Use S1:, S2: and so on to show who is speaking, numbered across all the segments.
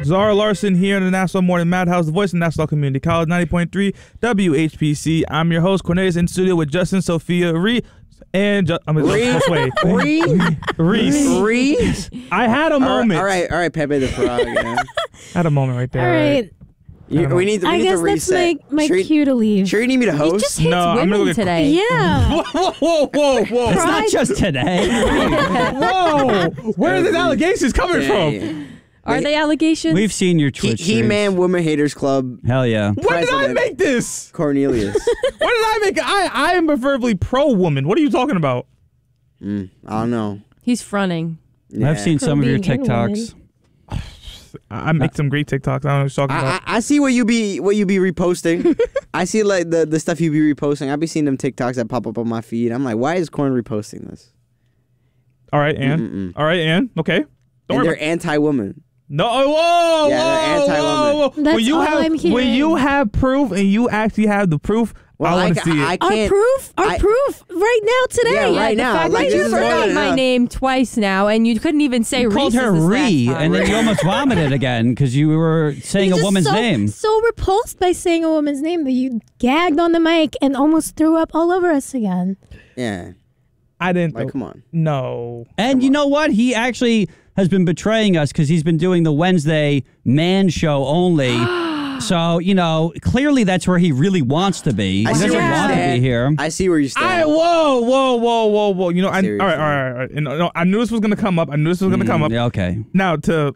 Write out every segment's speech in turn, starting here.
S1: Zara Larson here in the Nassau Morning Madhouse, the voice of Nassau Community College, 90.3 WHPC. I'm your host, Cornelius, in studio with Justin, Sophia, Reese. I had a moment.
S2: All right, Pepe the Frog. Yeah.
S1: I had a moment right there.
S3: All right.
S2: We need to reset.
S3: That's my cue to leave.
S2: Sure you need me to host?
S4: You just hit
S1: I'm
S4: women
S1: gonna
S4: today.
S3: Yeah.
S1: Whoa.
S5: It's not just today.
S1: Whoa. Where are these allegations coming from?
S4: Are they allegations?
S5: We've seen your Twitch streams.
S2: He-Man Woman Haters Club.
S5: Hell yeah.
S1: When did I make this?
S2: Cornelius.
S1: When did I make it? I am preferably pro-woman. What are you talking about?
S2: I don't know.
S4: He's fronting.
S2: Yeah.
S5: I've seen some of your
S3: being in
S5: TikToks.
S1: I make some great TikToks. I don't know what you're talking about.
S2: I see what you be reposting. I see like the stuff you be reposting. I be seeing them TikToks that pop up on my feed. I'm like, why is Corn reposting this?
S1: All right, Ann. All right, Ann. Okay.
S2: And they're anti-woman.
S1: No, whoa,
S2: Yeah, they're anti-woman.
S3: That's all I'm hearing.
S1: When you have proof and you actually have the proof, I want to see it.
S3: Our proof right now today.
S2: Yeah, right now.
S4: The fact
S2: Like,
S4: that you
S2: this is more
S4: forgot
S2: than
S4: my
S2: enough.
S4: name twice now, and you couldn't even say
S5: You
S4: Reese.
S5: called her Ree, and then you almost vomited again because you were saying a woman's name.
S3: So repulsed by saying a woman's name that you gagged on the mic and almost threw up all over us again.
S2: Yeah.
S1: I didn't.
S2: Like, come on.
S1: No.
S5: And you know what? He actually has been betraying us because he's been doing the Wednesday man show only. So, clearly that's where he really wants to be. He doesn't want to be here.
S2: I see where you stand.
S1: Whoa. All right.
S2: Seriously.
S1: I knew this was gonna come up.
S5: Yeah, okay.
S1: Now to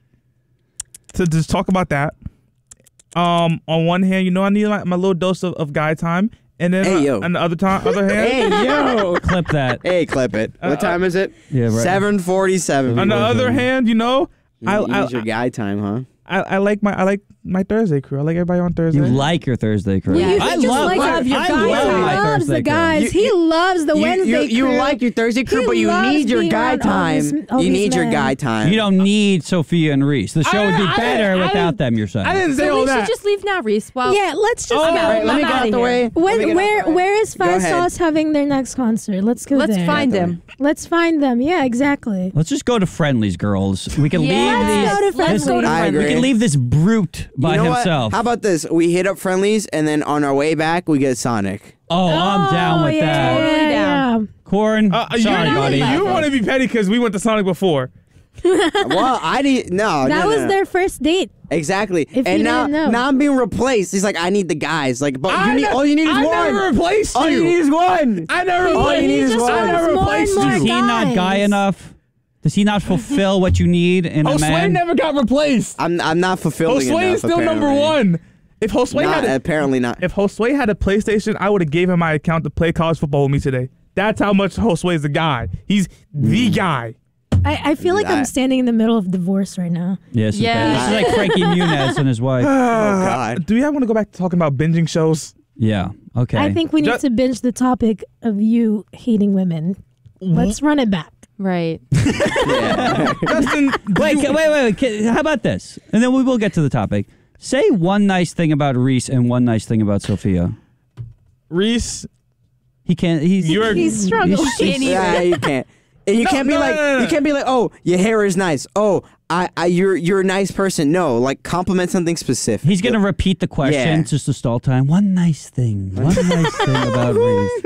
S1: just talk about that. On one hand, I need my little dose of guy time, and then on the other hand,
S2: Hey, yo.
S5: Clip that.
S2: Hey, clip it. What time is it?
S5: Yeah, right.
S1: on
S2: 7:47.
S1: the other hand,
S2: You need your guy time, huh?
S1: I like my Thursday crew. I like everybody on Thursday.
S5: You like your Thursday crew.
S3: Yeah,
S5: I
S3: just
S5: love
S3: like
S5: my
S3: your guys.
S5: Thursday
S3: He loves the
S5: crew.
S3: guys. He loves the Wednesday crew.
S2: You like your Thursday crew,
S3: He
S2: but you
S3: loves
S2: need your
S3: being
S2: guy
S3: around all
S2: time.
S3: these- all
S2: You
S3: these
S2: need your
S3: men.
S2: guy time.
S5: You don't need Sophia and Reese. The show would be better without them, you're saying.
S1: I didn't say
S4: So
S1: all
S4: we
S1: that.
S4: should just leave now, Reese. Well,
S3: Yeah, let's just
S2: All right, let me get out the way.
S3: Where is
S2: Go
S3: Fast
S2: ahead.
S3: Sauce having their next concert? Let's go
S4: let's
S3: there.
S4: find him.
S3: Let's find them. Yeah, exactly.
S5: Let's just go to Friendlies, girls. We can
S4: Yeah.
S5: leave
S3: Let's go to
S5: these.
S3: Friendlies.
S4: go to
S2: I
S4: Friendlies.
S2: agree.
S5: We can leave this brute by
S2: You know what?
S5: himself.
S2: How about this? We hit up Friendlies, and then on our way back, we get Sonic.
S5: Oh, I'm down with that.
S4: Totally down.
S5: Corn, sorry, buddy.
S1: You want to be petty because we went to Sonic before.
S2: Well, I didn't. No,
S3: That
S2: no,
S3: was
S2: no.
S3: their first date.
S2: Exactly.
S3: If
S2: and
S3: you
S2: now,
S3: didn't know.
S2: now I'm being replaced. He's like, I need the guys. Like, but all you need is
S1: I
S2: one.
S1: never replaced
S2: All you need is one.
S1: I never
S2: All you need is
S3: just
S2: one.
S1: I never
S3: wants more
S1: replaced
S3: and more
S1: you.
S5: Is he not
S3: guys.
S5: guy enough? Does he not fulfill what you need in a
S1: Josue
S5: man?
S1: never got replaced.
S2: I'm not fulfilling
S1: Josue
S2: enough.
S1: is still
S2: apparently.
S1: number one. If Josue
S2: Apparently not.
S1: if Josue had a PlayStation, I would have gave him my account to play college football with me today. That's how much Josue is the guy. He's the guy.
S3: I feel like I'm
S2: That-
S3: standing in the middle of divorce right now.
S5: Yes,
S4: Yeah.
S5: this is like Frankie Muniz and his wife.
S2: Oh God.
S1: Do you want to go back to talking about binging shows?
S5: Yeah, okay.
S3: I think we need
S1: Ju-
S3: to binge the topic of you hating women. Let's run it back.
S4: Right.
S1: Justin,
S5: Wait. How about this? And then we will get to the topic. Say one nice thing about Reese and one nice thing about Sophia.
S1: Reese,
S5: He can't.
S3: He's struggling.
S2: Yeah, you can't. And you can't be like, you can't be like, oh, your hair is nice. Oh, you're a nice person. No, like compliment something specific.
S5: He's gonna repeat the question
S2: Yeah.
S5: just to stall time. One nice thing. One nice thing about Reese.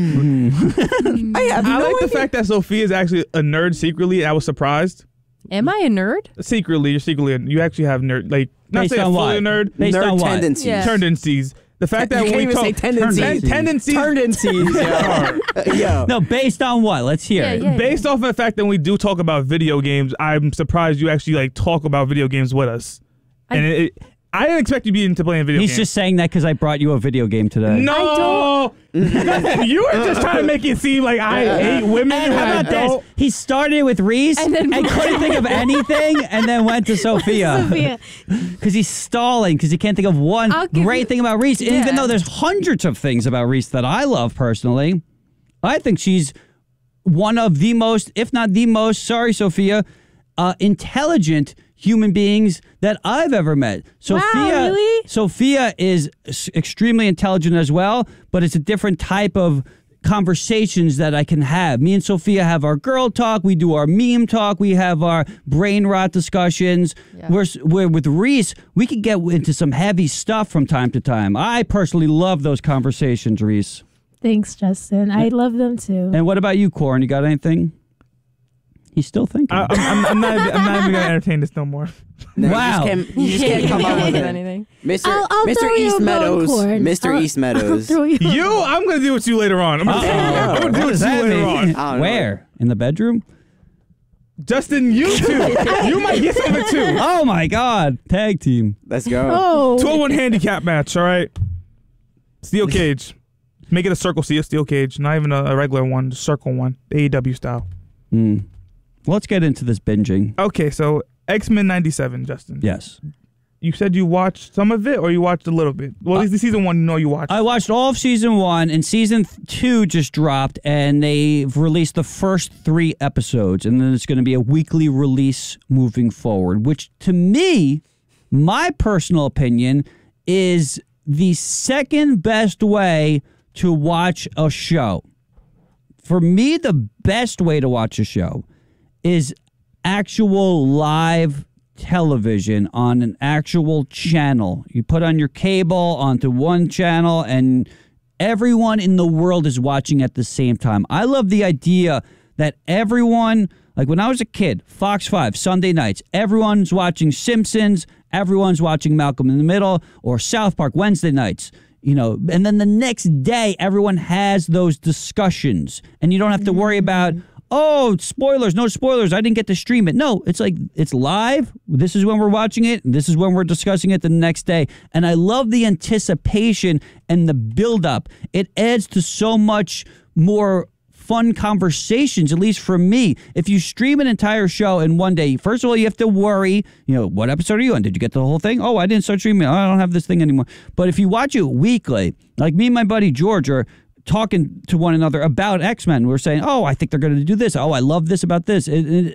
S2: I have
S1: I
S2: no
S1: like the
S2: idea.
S1: fact that Sophia is actually a nerd secretly. I was surprised.
S4: Am I a nerd?
S1: Secretly, you actually have nerd, like, not
S5: Based
S1: say a
S5: on
S1: fully
S5: what?
S1: nerd,
S5: Based
S2: Nerd
S5: on what?
S2: tendencies.
S4: Yeah.
S1: tendencies. The fact that
S2: You
S1: when
S2: can't
S1: we
S2: even
S1: talk
S2: say tendencies.
S1: tendencies,
S2: Tendencies. Yo.
S5: No, based on what? Let's hear it.
S4: Yeah.
S1: based off of the fact that we do talk about video games, I'm surprised you actually like talk about video games with us. And I didn't expect you to be into playing video
S5: He's
S1: games.
S5: just saying that because I brought you a video game today.
S1: No, you were just trying to make it seem like I hate women.
S5: And how about this? He started with Reese and,
S4: And then-
S5: couldn't think of anything, and then went to Sophia
S3: Sophia.
S5: because he's stalling because he can't think of one
S4: I'll give
S5: great
S4: you-
S5: thing about Reese. And even
S4: Yeah.
S5: though there's hundreds of things about Reese that I love personally, I think she's one of the most, if not the most, sorry, Sophia, intelligent human beings that I've ever met. Sophia,
S3: really?
S5: Sophia is extremely intelligent as well, but it's a different type of conversations that I can have. Me and Sophia have our girl talk. We do our meme talk. We have our brain rot discussions.
S4: Yeah.
S5: We're with Reese, we could get into some heavy stuff from time to time. I personally love those conversations, Reese.
S3: Thanks, Justin. I love them too.
S5: And what about you, Corin? You got anything? He's still thinking.
S1: I'm not even going to entertain this no more.
S2: No,
S5: Wow.
S2: You just can't come up with it.
S4: anything.
S2: Mr.
S3: I'll
S2: Mr.
S3: throw you
S2: East
S3: a bone,
S2: Meadows.
S3: Corn.
S2: Mr. East Meadows.
S1: I'm going to deal with you later on. I'm going to deal with you later on.
S2: I don't know.
S5: Where? In the bedroom?
S1: Justin, you too. You might get some of it too.
S5: Oh my God. Tag team.
S2: Let's go.
S3: Oh.
S1: 201 handicap match, all right? Steel cage. Make it a circle, see a steel cage. Not even a regular one, the circle one. The AEW style.
S5: Let's get into this binging.
S1: Okay, so X-Men 97, Justin.
S5: Yes.
S1: You said you watched some of it or you watched a little bit? Well, at least the season 1 you watched.
S5: I watched all of season 1, and season 2 just dropped, and they've released the first 3 episodes, and then it's going to be a weekly release moving forward, which to me, my personal opinion, is the second best way to watch a show. For me, the best way to watch a show is actual live television on an actual channel. You put on your cable onto one channel and everyone in the world is watching at the same time. I love the idea that everyone, like when I was a kid, Fox 5, Sunday nights, everyone's watching Simpsons, everyone's watching Malcolm in the Middle, or South Park Wednesday nights. You know, and then the next day, everyone has those discussions, and you don't have to worry about, oh, spoilers, no spoilers, I didn't get to stream it. No, it's like, it's live. This is when we're watching it. This is when we're discussing it the next day. And I love the anticipation and the buildup. It adds to so much more fun conversations, at least for me. If you stream an entire show in one day, first of all, you have to worry, you know, what episode are you on? Did you get the whole thing? Oh, I didn't start streaming. Oh, I don't have this thing anymore. But if you watch it weekly, like me and my buddy George are talking to one another about X-Men, we're saying, oh, I think they're going to do this. Oh, I love this about this.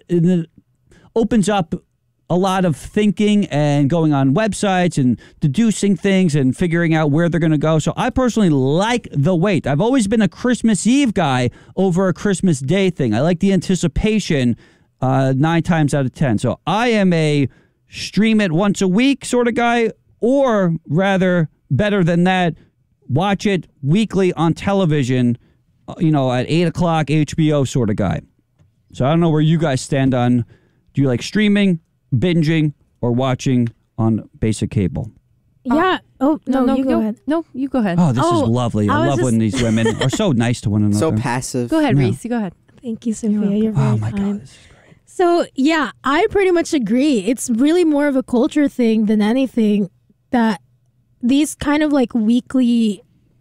S5: It opens up a lot of thinking and going on websites and deducing things and figuring out where they're going to go. So I personally like the wait. I've always been a Christmas Eve guy over a Christmas Day thing. I like the anticipation 9 times out of 10. So I am a stream it once a week sort of guy, or rather, better than that, watch it weekly on television, you know, at 8 o'clock HBO sort of guy. So I don't know where you guys stand on, do you like streaming, binging, or watching on basic cable?
S3: Yeah. Oh, no, you go ahead.
S4: No, you go ahead.
S5: Oh, this is lovely. I love when these women are so nice to one another.
S2: So passive.
S4: Go ahead,
S5: Yeah.
S4: Reese. Go ahead.
S3: Thank you, Sophia. You're very
S5: Oh my
S3: kind.
S5: God, this is great.
S3: So, yeah, I pretty much agree. It's really more of a culture thing than anything, that these kind of like weekly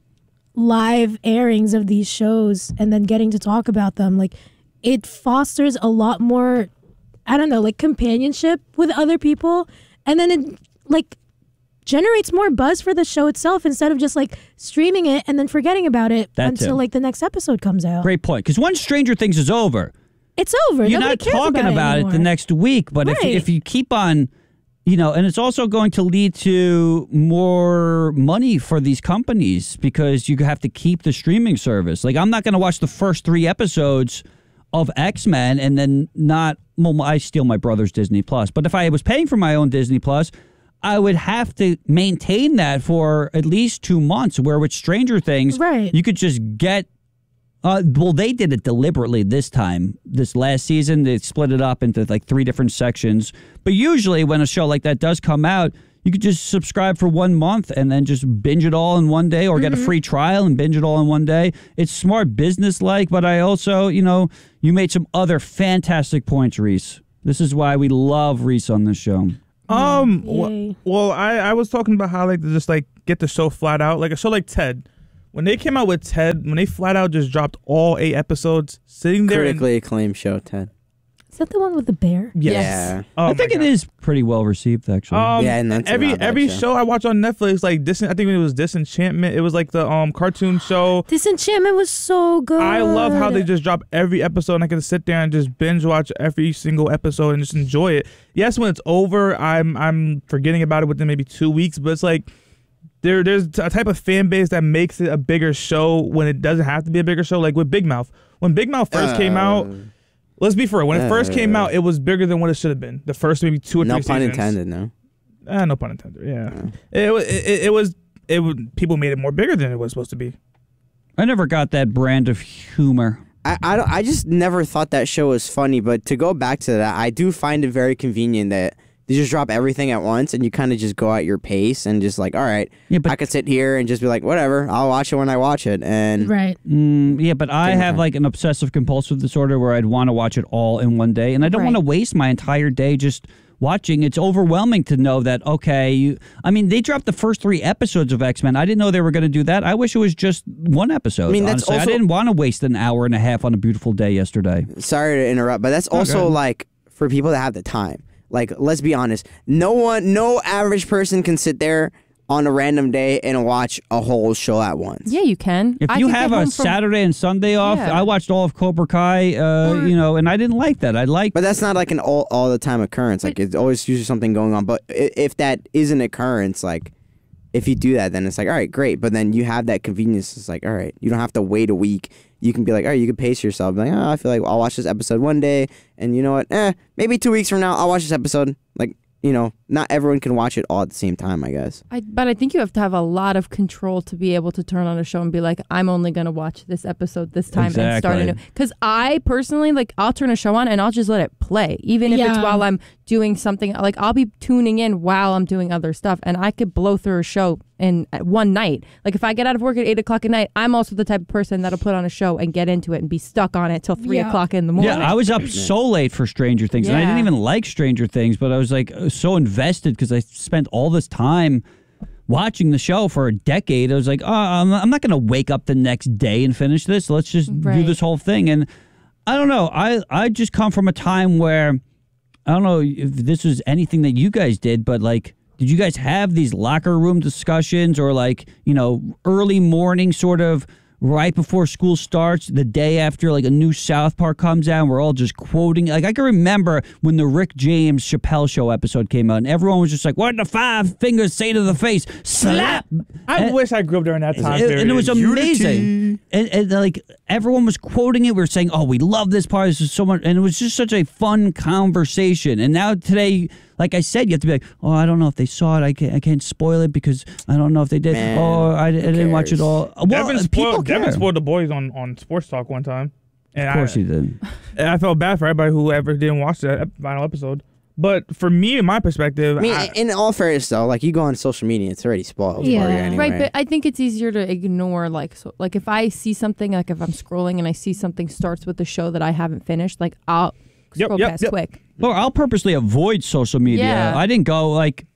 S3: live airings of these shows and then getting to talk about them, like it fosters a lot more, I don't know, like companionship with other people. And then it like generates more buzz for the show itself instead of just like streaming it and then forgetting about it
S5: That
S3: until
S5: too.
S3: like the next episode comes out.
S5: Great point. Because once Stranger Things is over,
S3: It's over.
S5: you're
S3: Nobody
S5: not
S3: cares
S5: talking about it the
S3: anymore.
S5: next week. But
S3: Right.
S5: if you keep on, you know, and it's also going to lead to more money for these companies because you have to keep the streaming service. Like, I'm not going to watch the first 3 episodes of X-Men and then not, well, I steal my brother's Disney Plus. But if I was paying for my own Disney Plus, I would have to maintain that for at least 2 months, where with Stranger Things,
S3: Right.
S5: you could just get, well, they did it deliberately this time. This last season, they split it up into like 3 different sections. But usually when a show like that does come out, you could just subscribe for 1 month and then just binge it all in one day, or get a free trial and binge it all in one day. It's smart business-like, but I also, you know, you made some other fantastic points, Reese. This is why we love Reese on this show.
S3: Yay.
S1: Well, I was talking about how like to just like get the show flat out, like a show like Ted. When they came out with Ted, when they flat out just dropped all 8 episodes, sitting there.
S2: Critically acclaimed show, Ted.
S3: Is that the one with the bear?
S2: Yeah.
S1: Oh
S5: I think
S1: my
S5: it
S1: God.
S5: is pretty well received, actually.
S2: Yeah, and that's not a bad
S1: every
S2: show.
S1: show I watch on Netflix, like I think it was Disenchantment. It was like the cartoon show.
S3: Disenchantment was so good.
S1: I love how they just drop every episode, and I can sit there and just binge watch every single episode and just enjoy it. Yes, when it's over, I'm forgetting about it within maybe 2 weeks, but it's like there's a type of fan base that makes it a bigger show when it doesn't have to be a bigger show. Like with Big Mouth, when Big Mouth first came out, let's be for real. When it first came out, it was bigger than what it should have been. The first maybe 2 or 3 seasons.
S2: No pun intended. No.
S1: No pun intended. Yeah, it was. People made it more bigger than it was supposed to be.
S5: I never got that brand of humor.
S2: I just never thought that show was funny. But to go back to that, I do find it very convenient that they just drop everything at once and you kind of just go at your pace and just like, all right, I could sit here and just be like, whatever, I'll watch it when I watch it. And
S3: right.
S5: Yeah, but I have like an obsessive compulsive disorder where I'd want to watch it all in one day, and I don't want to waste my entire day just watching. It's overwhelming to know that, okay, they dropped the first 3 episodes of X-Men. I didn't know they were going to do that. I wish it was just one episode. Honestly, I didn't want to waste an hour and a half on a beautiful day yesterday.
S2: Sorry to interrupt, but that's also like for people that have the time. Like, let's be honest. No average person can sit there on a random day and watch a whole show at once.
S4: Yeah, you can.
S5: If you have a Saturday and Sunday off, I watched all of Cobra Kai, and I didn't like that. But
S2: that's not like an all the time occurrence. Like, it's always usually something going on. But if that is an occurrence, like, if you do that, then it's like, all right, great. But then you have that convenience. It's like, all right, you don't have to wait a week. You can be like, all right, you can pace yourself. Like, I feel like I'll watch this episode one day, and you know what? Maybe 2 weeks from now, I'll watch this episode. Like, not everyone can watch it all at the same time, I guess.
S4: But I think you have to have a lot of control to be able to turn on a show and be like, I'm only going to watch this episode this time and start a new. Because I personally, like, I'll turn a show on and I'll just let it play. Even if it's while I'm doing something. Like, I'll be tuning in while I'm doing other stuff. And I could blow through a show in one night. Like, if I get out of work at 8 o'clock at night, I'm also the type of person that'll put on a show and get into it and be stuck on it till 3 o'clock in the morning.
S5: Yeah, I was up so late for Stranger Things, and I didn't even like Stranger Things, but I was like so invested because I spent all this time watching the show for a decade. I was like, I'm not going to wake up the next day and finish this. Let's just do this whole thing. And I don't know. I just come from a time where, I don't know if this was anything that you guys did, but like, did you guys have these locker room discussions or like, early morning sort of right before school starts, the day after like a new South Park comes out, and we're all just quoting? Like, I can remember when the Rick James Chappelle Show episode came out and everyone was just like, what did the 5 fingers say to the face? Slap!
S1: I wish I grew up during that time period.
S5: And it was amazing. And like everyone was quoting it. We were saying, oh, we love this part. This is so much. And it was just such a fun conversation. And now today, like I said, you have to be like, oh, I don't know if they saw it. I can't spoil it because I don't know if they did.
S2: Man,
S5: I didn't watch it all. Well,
S1: Devin spoiled the boys on Sports Talk one time. And
S5: of course he did.
S1: And I felt bad for everybody who ever didn't watch that final episode. But for me, in my perspective,
S2: in all fairness, though, like you go on social media, it's already spoiled for you anyway.
S4: Right, but I think it's easier to ignore, like if I see something, like if I'm scrolling and I see something starts with the show that I haven't finished, like I'll scroll past quick.
S5: Or I'll purposely avoid social media.
S4: Yeah.
S5: I didn't go, like,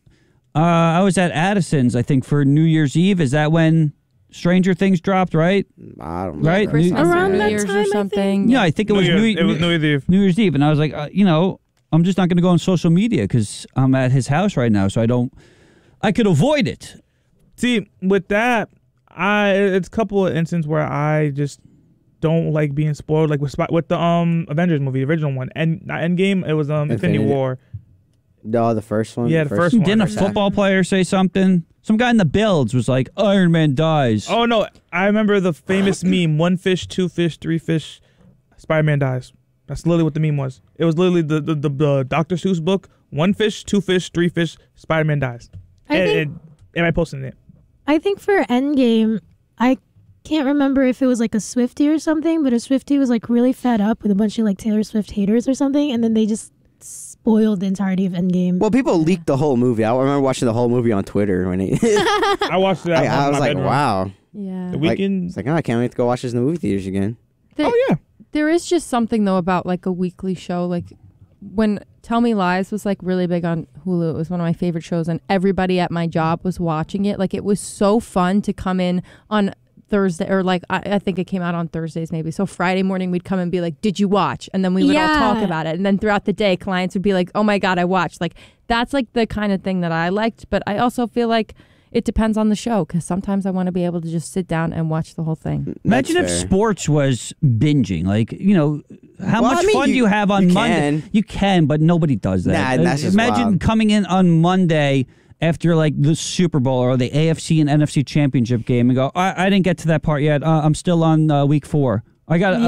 S5: I was at Addison's, I think, for New Year's Eve. Is that when Stranger Things dropped, right?
S2: I don't know.
S5: Right?
S3: Around that
S4: Year's
S3: time,
S4: or something.
S5: Yeah, I think it was New
S1: Year's Eve.
S5: New Year's Eve. And I was like, I'm just not going to go on social media because I'm at his house right now, so I could avoid it.
S1: See, with that, it's a couple of instances where I just don't like being spoiled, like with the Avengers movie, the original one, and not Endgame. It was Infinity War.
S2: No, the first one.
S1: Yeah, the first one.
S5: Didn't a football player say something? Some guy in the builds was like, Iron Man dies.
S1: Oh no, I remember the famous meme: 1 fish, 2 fish, 3 fish, Spider-Man dies. That's literally what the meme was. It was literally the Dr. Seuss book: 1 fish, 2 fish, 3 fish, Spider-Man dies. And I posted it.
S3: I think for Endgame, I can't remember if it was like a Swiftie or something, but a Swiftie was like really fed up with a bunch of like Taylor Swift haters or something, and then they just spoiled the entirety of Endgame.
S2: Well, people leaked the whole movie. I remember watching the whole movie on Twitter when
S1: I watched that.
S2: I was like,
S1: bedroom.
S2: wow.
S4: Yeah.
S1: The weekend.
S2: It's like, I can't wait to go watch this in the movie theaters again.
S1: Oh yeah.
S4: There is just something though about like a weekly show, like when Tell Me Lies was like really big on Hulu. It was one of my favorite shows, and everybody at my job was watching it. Like, it was so fun to come in on Thursday, or like I think it came out on Thursdays maybe. So Friday morning we'd come and be like, did you watch? And then we would all talk about it. And then throughout the day, clients would be like, oh my God, I watched. Like, that's like the kind of thing that I liked. But I also feel like it depends on the show, because sometimes I want to be able to just sit down and watch the whole thing.
S5: Imagine if sports was binging. Like, how much fun do you have on Monday? You can, but nobody does that.
S2: Nah, that's just
S5: Imagine
S2: wild.
S5: coming in on Monday after like the Super Bowl or the AFC and NFC championship game and go, I didn't get to that part yet. I'm still on week 4. I got.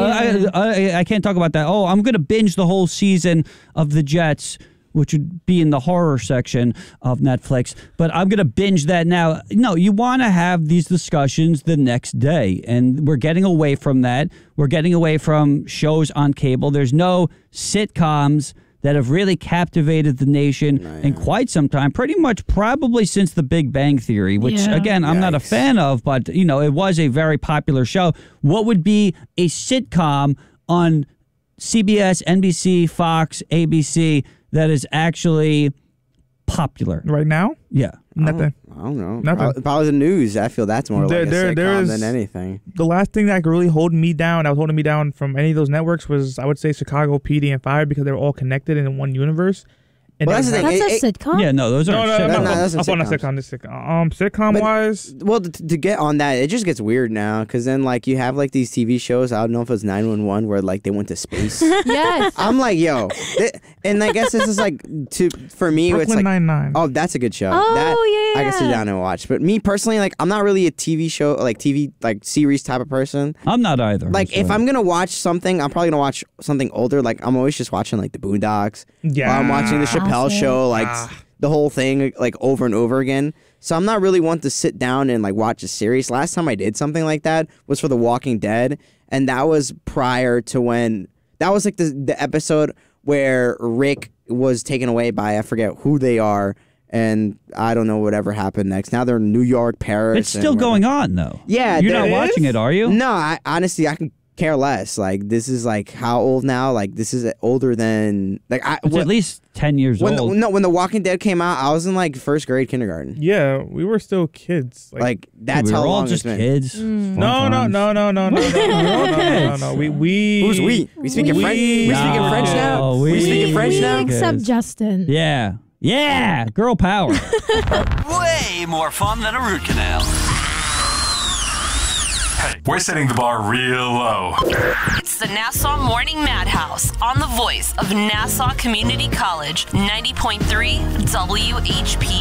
S5: I can't talk about that. Oh, I'm gonna binge the whole season of the Jets, which would be in the horror section of Netflix. But I'm gonna binge that now. No, you want to have these discussions the next day, and we're getting away from that. We're getting away from shows on cable. There's no sitcoms that have really captivated the nation in quite some time, pretty much probably since The Big Bang Theory, which, again, I'm not a fan of, but, you know, it was a very popular show. What would be a sitcom on CBS, NBC, Fox, ABC that is actually popular?
S1: Right now?
S5: Yeah.
S1: Nothing.
S2: I don't know.
S1: Nothing.
S2: Probably the news. I feel that's more like a sitcom
S1: is-
S2: than anything.
S1: The last thing that could really hold me down, that was holding me down from any of those networks, was I would say Chicago PD and Fire, because they were all connected in one universe. And
S2: Well, that's the thing.
S3: That's a sitcom?
S5: Yeah, no, those
S1: No,
S5: aren't
S1: no,
S5: sitcoms.
S1: no,
S2: No,
S1: no.
S2: that's
S1: I'm on a
S2: sitcoms.
S1: sitcom. Sitcom wise,
S2: Well, to get on that, it just gets weird now because then like you have like these TV shows. I don't know if it's 911 where like they went to space.
S4: Yes.
S2: I'm like, yo, and I guess this is like for me. It's
S1: Brooklyn
S2: like,
S1: Nine-Nine.
S2: oh, that's a good show.
S3: Oh,
S2: that,
S3: yeah,
S2: I can sit
S3: yeah.
S2: down and watch. But me personally, like, I'm not really a TV show, like TV, like series type of person.
S5: I'm not either.
S2: Like, if
S5: so.
S2: I'm gonna watch something, I'm probably gonna watch something older. Like, I'm always just watching like the Boondocks.
S1: Yeah.
S2: Or I'm watching the Chappelle
S3: Classic.
S2: Show, like the whole thing, like over and over again. So I'm not really one to sit down and like watch a series. Last time I did something like that was for The Walking Dead, and that was prior to when that was like the episode where Rick was taken away by I forget who they are. And I don't know whatever happened next. Now they're in New York, Paris.
S5: It's still going on, though.
S2: Yeah,
S5: You're
S2: there
S5: not
S1: is?
S5: watching it, are you?
S2: No, I honestly I can care less. Like this is like how old now? Like this is older than like
S5: It's at least 10 years
S2: when
S5: old.
S2: when The Walking Dead came out, I was in like first grade kindergarten.
S1: Yeah, we were still kids.
S2: Like that's
S5: we were
S2: how
S5: all
S2: long
S5: just
S2: it's been.
S5: kids.
S1: No. We
S2: Who's we? We speaking French? We speaking
S5: No,
S2: French now?
S5: we-
S2: We speaking French
S3: we
S2: now?
S3: accept Justin.
S5: Yeah. Yeah. Girl power.
S6: Way more fun than a root canal.
S7: Hey, we're setting the bar real low.
S8: It's the Nassau Morning Madhouse on the voice of Nassau Community College, 90.3 WHPL.